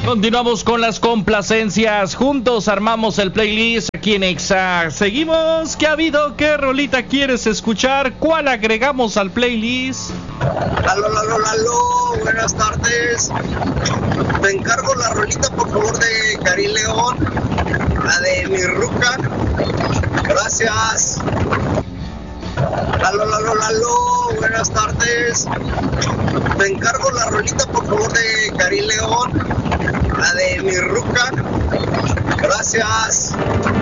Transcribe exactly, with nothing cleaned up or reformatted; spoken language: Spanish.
Continuamos con las complacencias. Juntos armamos el playlist aquí en Exa. Seguimos. ¿Qué ha habido? ¿Qué rolita quieres escuchar? ¿Cuál agregamos al playlist? Aló, aló, aló, aló. Buenas tardes. Te encargo la rolita, por favor, de Karim León. La de Mi Ruca. Gracias. Aló, aló, aló, aló. Buenas tardes. Te encargo la rolita, por favor, de Karim León. La de Mi Ruca. Gracias.